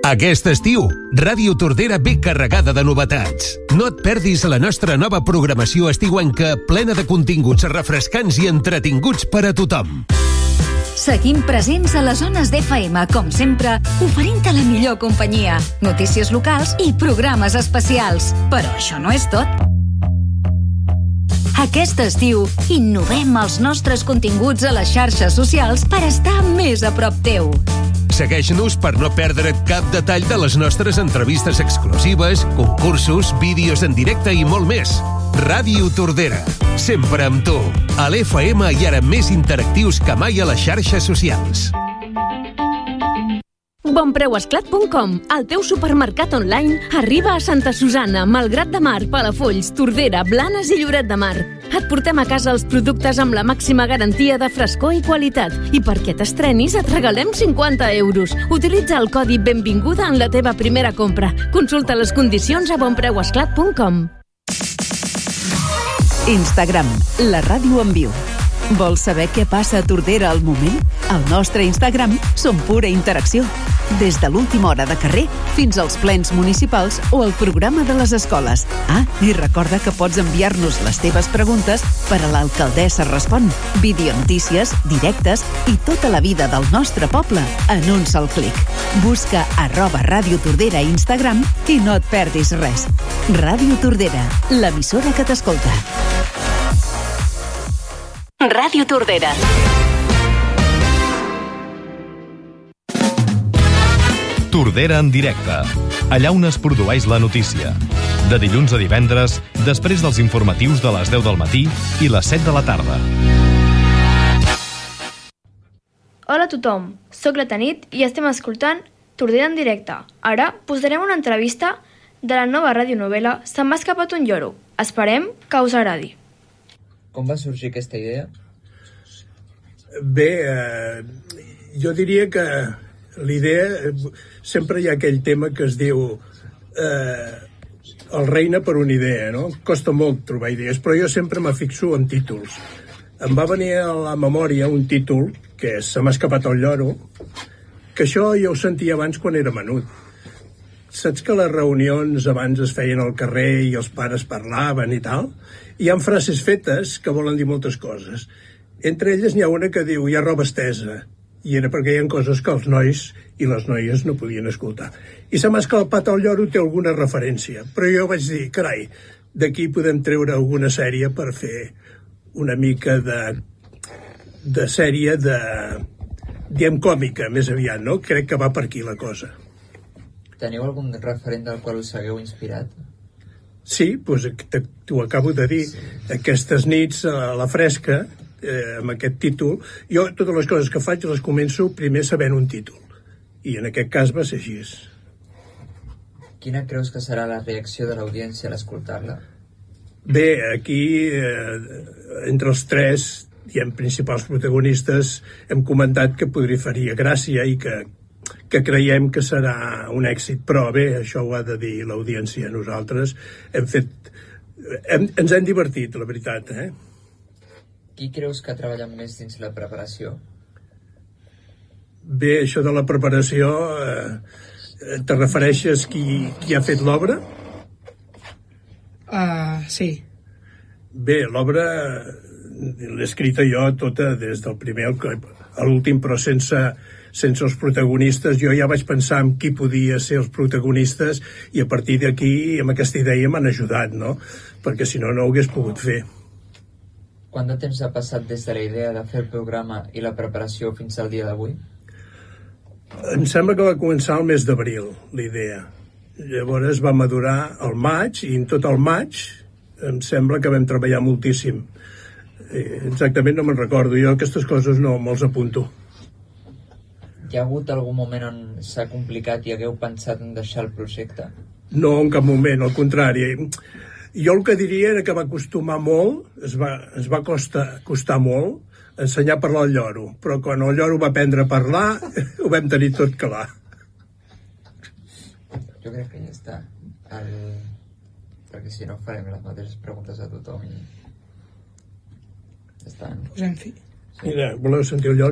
Aquest estiu, Ràdio Tordera ve carregada de novetats. No et perdis la nostra nova programació estiuenca plena de continguts refrescants i entretinguts per a tothom. Seguim presents a les zones d'FM, com sempre, oferint-te la millor companyia, notícies locals i programes especials. Però això no és tot. Aquest estiu, innovem els nostres continguts a les xarxes socials per estar més a prop teu. Segueix-nos per no perdre cap detall de les nostres entrevistes exclusives, concursos, vídeos en directe i molt més. Ràdio Tordera, sempre amb tu. A l'FM i ara més interactius que mai a les xarxes socials. Bonpreuesclat.com, el teu supermercat online, arriba a Santa Susanna, Malgrat de Mar, Palafolls, Tordera, Blanes i Lloret de Mar. Et portem a casa els productes amb la màxima garantia de frescor i qualitat. I perquè t'estrenis et regalem 50 euros. Utilitza el codi Benvinguda en la teva primera compra. Consulta les condicions a bonpreuesclat.com. Instagram, la ràdio en viu. Vols saber què passa a Tordera al moment? Al nostre Instagram som pura interacció. Des de l'última hora de carrer fins als plens municipals o el programa de les escoles. Ah, i recorda que pots enviar-nos les teves preguntes per a l'Alcaldessa Respon. Videonotícies, directes i tota la vida del nostre poble en un sol clic. Busca @Ràdio Tordera a Instagram i no et perdis res. Ràdio Tordera, l'emissora que t'escolta. Ràdio Tordera. Tordera en directe, allà on es produeix la notícia. De dilluns a divendres, després dels informatius de les 10 del matí i les 7 de la tarda. Hola a tothom, soc la Tanit i estem escoltant Tordera en directe. Ara posarem una entrevista de la nova radionovel·la Se'n va escapat un lloro. Esperem que us agradi. Com va sorgir aquesta idea? Bé, jo diria que l'idea, sempre hi ha aquell tema que es diu el reina per una idea, no? Costa molt trobar idees, però jo sempre me fixo en títols. Em va venir a la memòria un títol, que és Se m'ha escapat el lloro, que això jo ho sentia abans quan era menut. Saps que les reunions abans es feien al carrer i els pares parlaven i tal? Hi ha frases fetes que volen dir moltes coses. Entre elles n'hi ha una que diu hi ha roba estesa, i era perquè hi ha coses que els nois i les noies no podien escoltar. I Se m'ha escapat el lloro té alguna referència, però jo vaig dir, carai, d'aquí podem treure alguna sèrie per fer una mica de sèrie diem còmica, més aviat, no? Crec que va per aquí la cosa. Teniu algun referent del qual us hagueu inspirat? Sí, doncs t'ho acabo de dir. Sí. Aquestes nits a la fresca, amb aquest títol, jo totes les coses que faig les començo primer sabent un títol. I en aquest cas va ser així. Quina creus que serà la reacció de l'audiència a l'escoltar-la? Bé, aquí, entre els tres principals protagonistes, hem comentat que faria gràcia i que creiem que serà un èxit, però bé, això ho ha de dir l'audiència. Nosaltres ens hem divertit, la veritat. Qui creus que ha treballat més dins la preparació? Bé, això de la preparació, te refereixes qui ha fet l'obra? Sí. Bé, l'obra l'he escrita jo tota des del primer a l'últim, però sense els protagonistes. Jo ja vaig pensar en qui podia ser els protagonistes i a partir d'aquí, amb aquesta idea, m'han ajudat, no? Perquè si no, no ho hagués pogut fer. Quant de temps ha passat des de la idea de fer el programa i la preparació fins al dia d'avui? Em sembla que va començar el mes d'abril, la idea. Llavors va madurar al maig, i en tot el maig em sembla que vam treballar moltíssim. Exactament no me'n recordo, jo aquestes coses no me'ls apunto. Hi ha hagut algun moment on s'ha complicat i hagueu pensat en deixar el projecte? No, en cap moment, al contrari. Jo el que diria era que va acostumar molt, ens va costar molt ensenyar a parlar al lloro, però quan el lloro va aprendre a parlar ho vam tenir tot clar. Jo crec que ja està. Perquè si no farem les mateixes preguntes a tothom i ja està. Pues en fi. Mira, voleu sentir el lloro?